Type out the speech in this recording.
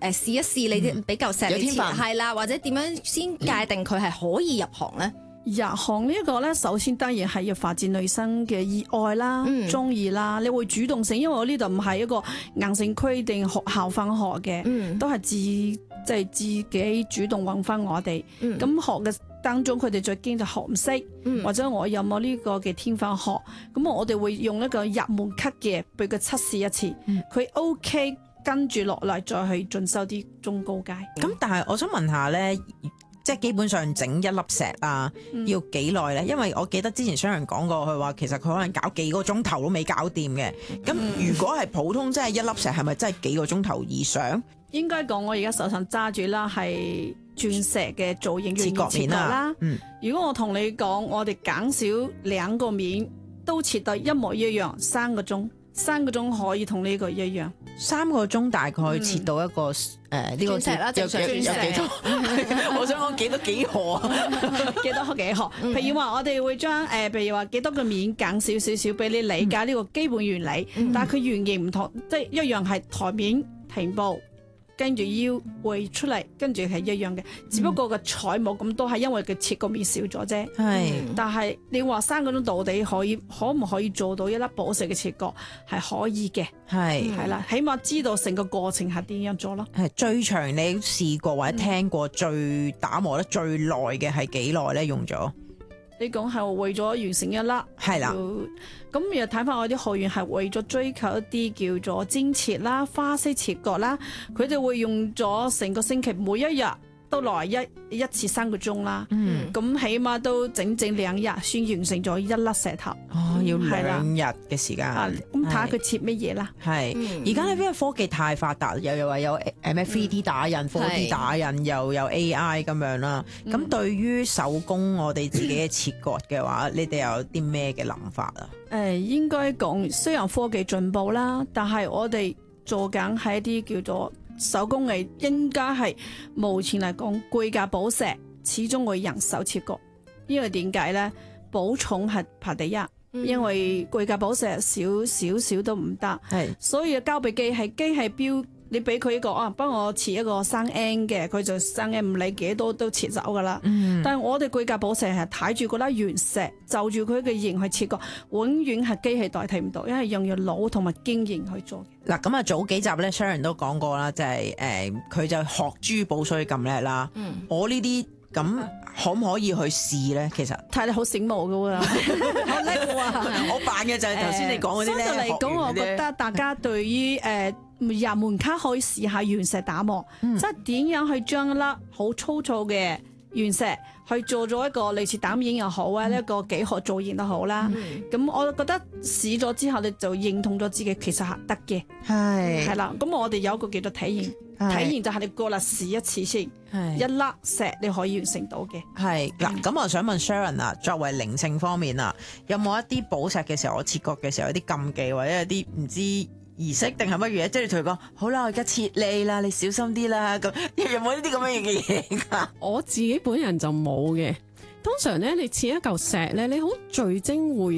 試一試你啲比較錫你有天分係啦，或者點樣先界定佢係可以入行咧？ 入行呢個咧，首先當然係要發自內心嘅熱愛啦、中意啦，你會主動性，因為我呢度唔係一個硬性規定學校翻學嘅，都係自己主動揾翻我哋。咁學嘅當中，佢哋最驚就學唔識，或者我有冇呢個嘅天分學，咁我哋會用一個入門級嘅，俾佢測試一次，佢 OK，跟住落嚟再去進修啲中高階。 咁但係我想問下咧，即係基本上整一粒石啊，要幾耐咧？因為我記得之前商人講過，佢話其實佢可能搞幾個鐘頭都未搞掂嘅。咁如果係普通，即係一粒石，係咪真係幾個鐘頭以上？ 應該講，我而家手上揸住啦，係鑽石嘅造型切割面啦。如果我同你講，我哋減少兩個面都切得一模一樣，3個鐘可以同呢個一樣。 3個鐘大概切到一個呢個鑽石啦，正常鑽石。 我想講幾何啊？ 幾何？譬如話，我哋會將譬如話幾多個面減少少俾你理解呢個基本原理，但係佢原型唔同，即係一樣係台面、臀部，跟住腰會出嚟，跟住係一樣嘅，只不過個彩冇咁多，係因為佢切個面少咗啫。但係你話3個鐘到底可唔可以做到一粒寶石嘅切割？係可以嘅，係啦，起碼知道成個過程係點樣做咯。 係最長你試過或者聽過最打磨得最耐嘅係幾耐咧？用咗？ 你講係為咗完成一粒， 係啦。 咁又睇翻我啲學員係為咗追求一啲叫做尖切啦、花式切割啦，佢哋會用咗成個星期，每一日都來一次3個鐘啦。咁起碼都整2日先完成咗一粒石頭。 要2日嘅時間。 咁睇下佢切乜嘢啦。 而家呢邊科技太發達，又話有咩 3D 打印、4D 打印，又有 AI 咁樣啦。咁對於手工我哋自己嘅切割嘅話，你哋有啲咩嘅諗法啊？ 應該講，雖然科技進步啦，但係我哋做緊係一啲叫做手工藝，應該係目前嚟講貴價寶石始終會人手切割，因為點解咧？保重係排第一，因為貴價寶石少都唔得，所以交俾機械標。你俾佢一個幫我切一個3N 嘅，佢就3N 唔理幾多都切走噶啦。但係我哋貴價寶石係睇住嗰粒原石，就住佢嘅形去切割，永遠係機器代替唔到，因為用要腦同埋經驗去做嘅。 嗱，咁啊早幾集咧 Sharon 都講過啦，就係佢就學珠寶所以咁叻啦。我呢啲咁可唔可以去試咧？其實睇你好醒目噶喎，好叻喎！ 我扮嘅就係頭先你講嗰啲咧。 相對嚟講，我覺得大家對於入門卡可以試下原石打磨，即係點樣去將一粒好粗糙嘅原石去做咗一個類似膽影又好啊，一個幾何造型都好啦。咁我覺得試咗之後，你就認同咗自己其實係得嘅。係啦，咁我哋有一個叫做體驗，體驗就係你過嚟試一次先，一粒石你可以完成到嘅。 係嗱，咁我想問 Sharon 啊，作為靈性方面啊，有冇一啲寶石嘅時候，我切割嘅時候有啲禁忌或者有啲唔知儀式定係乜嘢？即係你同佢講，好啦，我而家切你啦，你小心啲啦。咁有冇呢啲咁樣嘅嘢㗎？ 我自己本人就冇嘅。通常咧，你切一嚿石咧，你好聚精會